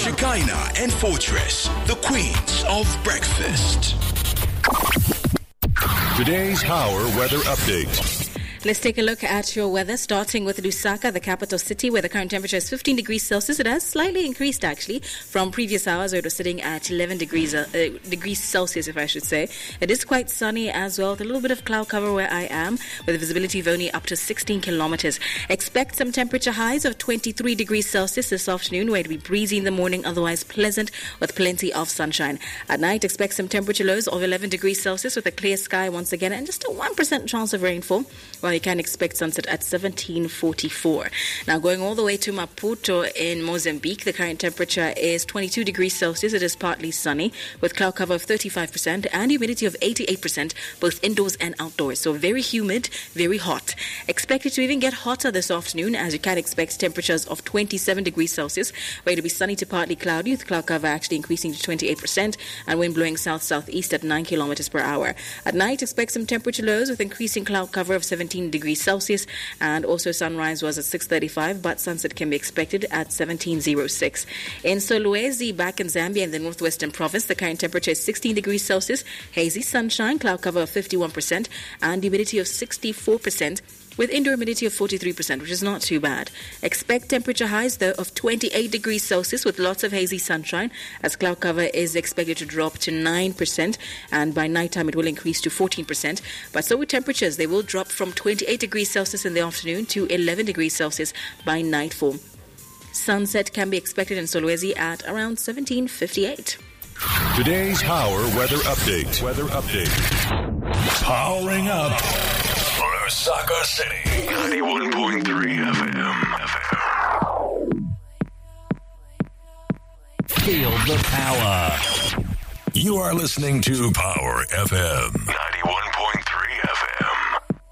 Shekinah and Fortress, the queens of breakfast. Today's Power Weather Update. Let's take a look at your weather, starting with Lusaka, the capital city, where the current temperature is 15 degrees Celsius. It has slightly increased, actually, from previous hours, where it was sitting at 11 degrees Celsius, if I should say. It is quite sunny as well, with a little bit of cloud cover where I am, with a visibility of only up to 16 kilometers. Expect some temperature highs of 23 degrees Celsius this afternoon, where it will be breezy in the morning, otherwise pleasant, with plenty of sunshine. At night, expect some temperature lows of 11 degrees Celsius, with a clear sky once again, and just a 1% chance of rainfall, while you can expect sunset at 17:44. Now, going all the way to Maputo in Mozambique, the current temperature is 22 degrees Celsius. It is partly sunny, with cloud cover of 35% and humidity of 88%, both indoors and outdoors. So very humid, very hot. Expected to even get hotter this afternoon, as you can expect temperatures of 27 degrees Celsius, where it'll be sunny to partly cloudy, with cloud cover actually increasing to 28% and wind blowing south-southeast at 9 kilometers per hour. At night, expect some temperature lows with increasing cloud cover of 17 degrees Celsius, and also sunrise was at 6:35, but sunset can be expected at 17:06. In Solwezi, back in Zambia in the northwestern province, the current temperature is 16 degrees Celsius, hazy sunshine, cloud cover of 51%, and humidity of 64%. With indoor humidity of 43%, which is not too bad. Expect temperature highs, though, of 28 degrees Celsius with lots of hazy sunshine, as cloud cover is expected to drop to 9%, and by nighttime it will increase to 14%. But so with temperatures, they will drop from 28 degrees Celsius in the afternoon to 11 degrees Celsius by nightfall. Sunset can be expected in Solwezi at around 17:58. Today's Power Weather Update. Powering up Lusaka City, 91.3 FM. Feel the power. You are listening to Power FM.